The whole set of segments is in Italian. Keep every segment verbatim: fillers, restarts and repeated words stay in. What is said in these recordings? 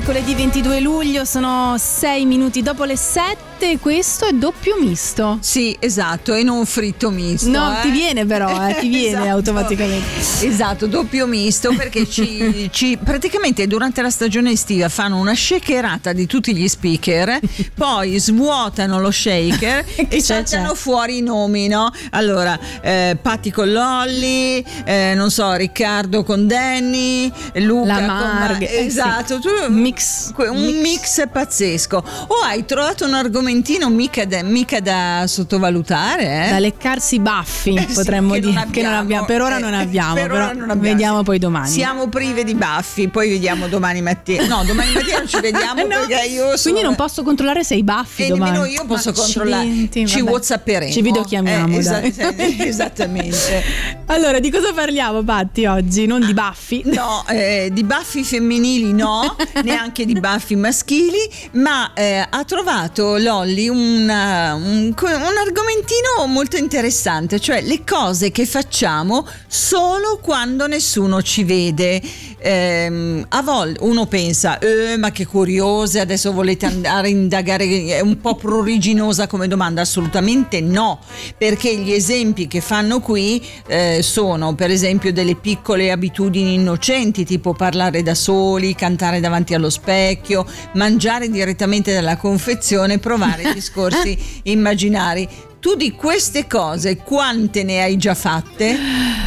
mercoledì ventidue luglio, sono sei minuti dopo le sette. Questo è doppio misto. Sì, esatto, e non fritto misto. No, eh? ti viene però, eh, ti viene Esatto. automaticamente. Esatto, doppio misto, perché ci, ci praticamente durante la stagione estiva fanno una shakerata di tutti gli speaker, poi svuotano lo shaker e saltano fuori i nomi, no? Allora, eh, Patti con Lolli, eh, non so, Riccardo con Danny, Luca La Marg, con... Esatto, eh sì. tu, mix, un mix. mix pazzesco. O hai trovato un argomentino mica da, mica da sottovalutare, eh? Da leccarsi i baffi, eh, potremmo sì, dire che non abbiamo, per ora eh, non abbiamo, per però ora non abbiamo. Vediamo poi domani. Siamo prive di baffi, poi vediamo domani mattina. No, domani mattina non ci vediamo no. perché io sono... Quindi non posso controllare se hai baffi e domani. nemmeno io posso Ma controllare. Accidenti, ci vabbè. whatsapperemo. Ci videochiamiamo, eh, dai. esatt- esattamente. Allora, di cosa parliamo, Patti, oggi? Non di baffi? No, eh, di baffi femminili no, neanche di baffi maschili, ma eh, ha trovato Lolli una, un, un argomentino molto interessante, cioè le cose che facciamo solo quando nessuno ci vede. Eh, a volte uno pensa, eh, ma che curiose, adesso volete andare a indagare, è un po' pruriginosa come domanda. Assolutamente no, perché gli esempi che fanno qui eh, sono per esempio delle piccole abitudini innocenti, tipo parlare da soli, cantare davanti allo specchio, mangiare direttamente dalla confezione, provare discorsi immaginari. Tu di queste cose quante ne hai già fatte?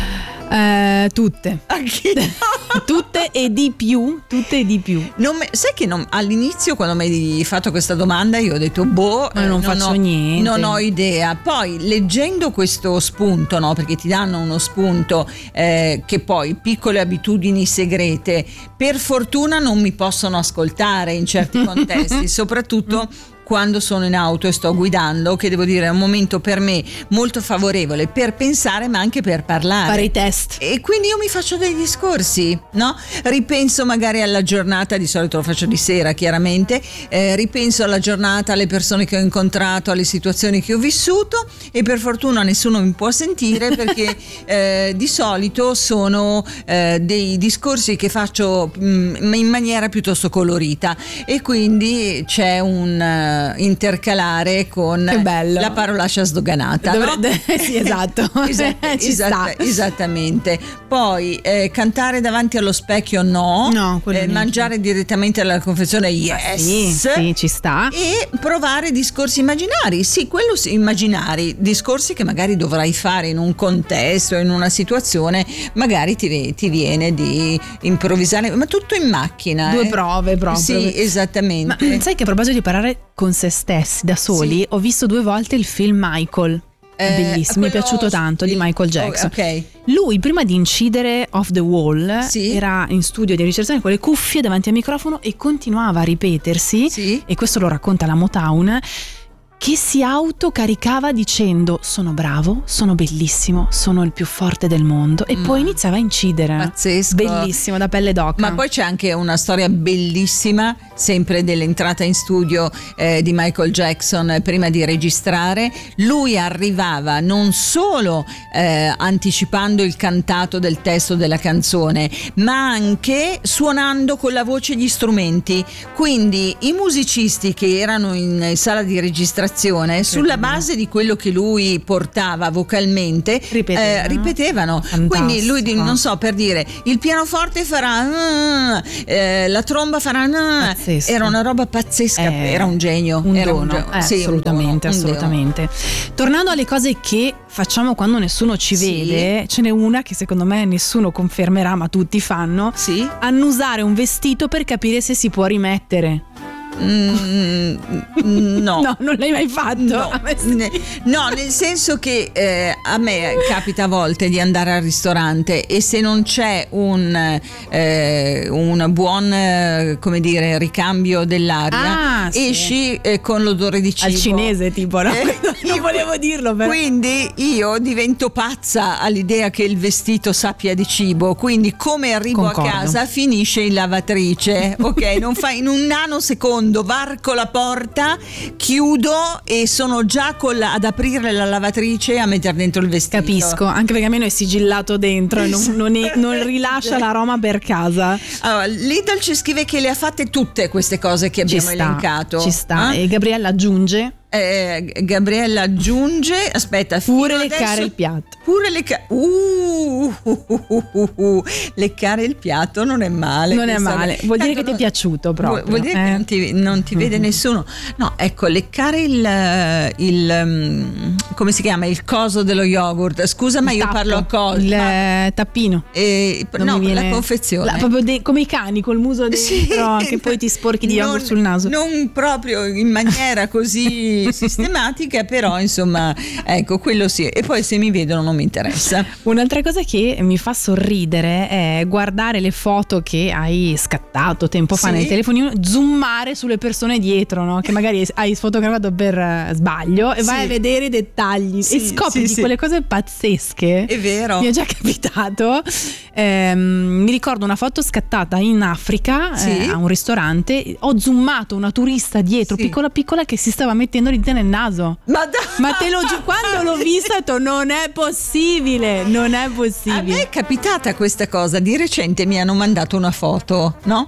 Eh, tutte. Anche tutte e di più, tutte e di più. Non me, sai che non, all'inizio quando mi hai fatto questa domanda io ho detto boh, ma non, non faccio ho, niente. Non ho idea. Poi leggendo questo spunto, no, perché ti danno uno spunto eh, che poi piccole abitudini segrete, per fortuna non mi possono ascoltare in certi contesti, soprattutto quando sono in auto e sto guidando, che devo dire è un momento per me molto favorevole per pensare ma anche per parlare, fare i test, e quindi io mi faccio dei discorsi, no? Ripenso magari alla giornata, di solito lo faccio di sera chiaramente, eh, ripenso alla giornata, alle persone che ho incontrato, alle situazioni che ho vissuto, e per fortuna nessuno mi può sentire perché eh, di solito sono eh, dei discorsi che faccio mh, in maniera piuttosto colorita, e quindi c'è un intercalare con la parolaccia sdoganata. Dovrebbe, no? sì, esatto. Esat- Ci esatt- sta. Esattamente. Poi eh, cantare davanti allo specchio no, no eh, mangiare direttamente alla confezione yes, sì, sì, ci sta. E provare discorsi immaginari, sì, quello sì, immaginari, discorsi che magari dovrai fare in un contesto, in una situazione, magari ti, ti viene di improvvisare, ma tutto in macchina. Due eh. prove proprio. Sì, esattamente. Ma sai che a proposito di parlare con se stessi da soli, sì, ho visto due volte il film Michael, eh, bellissimo, mi è piaciuto tanto, il, di Michael Jackson. Okay. Lui prima di incidere Off the Wall, sì, era in studio di registrazione con le cuffie davanti al microfono e continuava a ripetersi, sì, e questo lo racconta la Motown, che si autocaricava dicendo sono bravo, sono bellissimo, sono il più forte del mondo, e mm. poi iniziava a incidere. Pazzesco. Bellissimo, da pelle d'oca. Ma poi c'è anche una storia bellissima, sempre dell'entrata in studio eh, di Michael Jackson eh, prima di registrare. Lui arrivava non solo eh, anticipando il cantato del testo della canzone, ma anche suonando con la voce gli strumenti. Quindi i musicisti che erano in sala di registrazione, sulla base di quello che lui portava vocalmente, ripetevano, eh, ripetevano. Quindi lui, non so, per dire, il pianoforte farà uh, eh, la tromba farà uh, era una roba pazzesca, eh, era un genio, un era dono, un genio. Eh, Sì, assolutamente, un dono, assolutamente. Tornando alle cose che facciamo quando nessuno ci sì. vede, ce n'è una che secondo me nessuno confermerà, ma tutti fanno, sì? annusare un vestito per capire se si può rimettere. Mm, no. No, non l'hai mai fatto? No, no, nel senso che eh, a me capita a volte di andare al ristorante e se non c'è un, eh, un buon eh, come dire ricambio dell'aria, ah, esci sì. eh, con l'odore di cibo al cinese tipo, no? eh, io volevo dirlo però. Quindi io divento pazza all'idea che il vestito sappia di cibo, quindi come arrivo Concordo. a casa finisce in lavatrice, ok? Non fa in un nanosecondo, varco la porta, chiudo e sono già con la, ad aprire la lavatrice e a mettere dentro il vestito. Capisco, anche perché almeno è sigillato dentro e non, non, è- non rilascia l'aroma per casa. Allora, Lidl ci scrive che le ha fatte tutte queste cose che Ci abbiamo sta, elencato. ci sta. Eh? E Gabriella aggiunge Eh, Gabriella aggiunge, aspetta, pure fino leccare adesso- il piatto. Pure leccare uh, uh, uh, uh, uh, uh. leccare il piatto non è male. Non è questa- male, vuol dire che Tanto ti è non- piaciuto proprio. Vuol, vuol dire eh. che non ti, non ti vede Mhm. nessuno. No, ecco, leccare il, il um, come si chiama? Il coso dello yogurt. Scusa, ma Il io tappo, parlo a coso. il ma- eh, tappino. eh, Non no, mi viene- la confezione. la- proprio de- come i cani col muso dentro, Sì, che poi ti sporchi di yogurt non- sul naso. Non proprio in maniera così sistematica, però insomma, ecco, quello sì. E poi se mi vedono non mi interessa. Un'altra cosa che mi fa sorridere è guardare le foto che hai scattato tempo fa Sì. nel telefonino, zoomare sulle persone dietro, no? Che magari hai sfotografato per eh, sbaglio e Sì. vai a vedere i dettagli Sì, e scopri sì, di sì. quelle cose pazzesche. È vero. Mi è già capitato. Ehm, mi ricordo una foto scattata in Africa Sì. eh, a un ristorante. Ho zoomato una turista dietro, Sì. piccola piccola, che si stava mettendo l'idea nel naso. Ma dai! Ma te lo giuro, quando l'ho vista ho detto non è possibile, non è A me possibile. è capitata questa cosa, di recente mi hanno mandato una foto, no?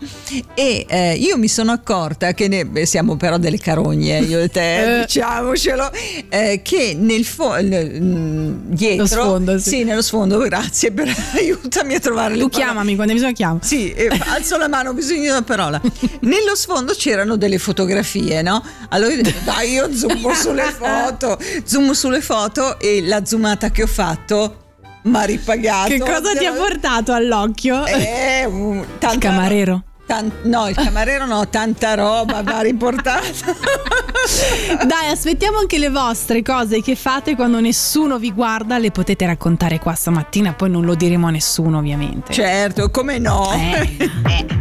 E eh, io mi sono accorta che ne, beh, siamo però delle carogne, io e te, Eh. diciamocelo, eh, che nel fo- l- mh, dietro, Lo sfondo, sì. nello sfondo, grazie per aiutami a trovare le Tu parole. chiamami quando hai bisogno, chiama. Sì, eh, alzo la mano, ho bisogno di una parola. Nello sfondo c'erano delle fotografie, no? Allora io ho detto, dai, io zoom sulle foto, zoom sulle foto e la zoomata che ho fatto mi ha ripagato. Che cosa ti ha portato all'occhio? Eh, un- tanta Il camarero. tan- no, il camarero no, tanta roba va riportata. Dai, aspettiamo anche le vostre cose che fate quando nessuno vi guarda, le potete raccontare qua stamattina, poi non lo diremo a nessuno ovviamente. Certo, come no? Eh, eh.